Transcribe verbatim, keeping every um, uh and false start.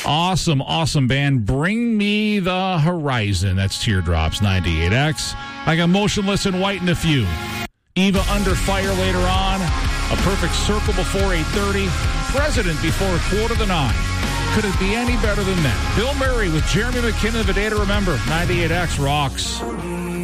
Awesome, awesome band. Bring Me the Horizon. That's Teardrops, ninety-eight X. I got Motionless in White and a few. Eva Under Fire later on. A Perfect Circle before eight thirty. President before a quarter to nine. Could it be any better than that? Bill Murray with Jeremy McKinnon of A Day to Remember. ninety-eight X rocks.